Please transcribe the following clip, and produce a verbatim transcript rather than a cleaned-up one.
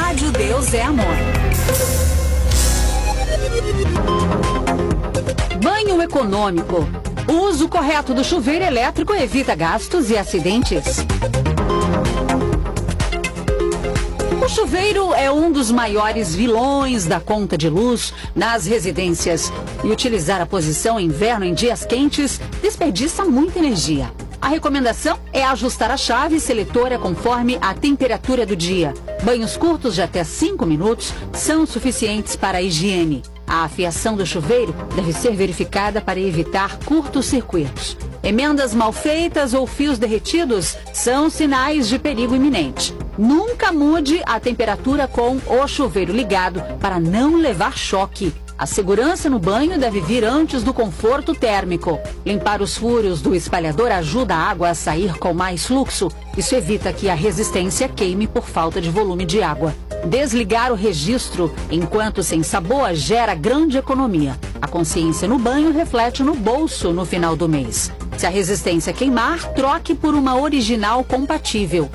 Rádio Deus é Amor. Banho econômico. O uso correto do chuveiro elétrico evita gastos e acidentes. O chuveiro é um dos maiores vilões da conta de luz nas residências. E utilizar a posição inverno em dias quentes desperdiça muita energia. A recomendação é ajustar a chave seletora conforme a temperatura do dia. Banhos curtos de até cinco minutos são suficientes para a higiene. A afiação do chuveiro deve ser verificada para evitar curtos-circuitos. Emendas mal feitas ou fios derretidos são sinais de perigo iminente. Nunca mude a temperatura com o chuveiro ligado para não levar choque. A segurança no banho deve vir antes do conforto térmico. Limpar os furos do espalhador ajuda a água a sair com mais fluxo. Isso evita que a resistência queime por falta de volume de água. Desligar o registro enquanto sem sabor gera grande economia. A consciência no banho reflete no bolso no final do mês. Se a resistência queimar, troque por uma original compatível.